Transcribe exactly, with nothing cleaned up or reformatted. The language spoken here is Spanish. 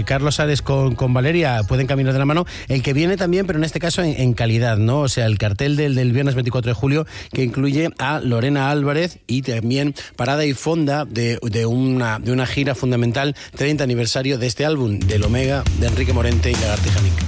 eh, Carlos Ares con, con Valeria pueden caminar de la mano. El que viene también, pero en este caso en, en calidad, ¿no? O sea, el cartel del, del viernes veinticuatro de julio, que incluye a Lorena Álvarez y también parada y fonda de, de, una, de una gira fundamental, treinta aniversario de este álbum, del Omega, de Enrique Morente y Lagartija Nick.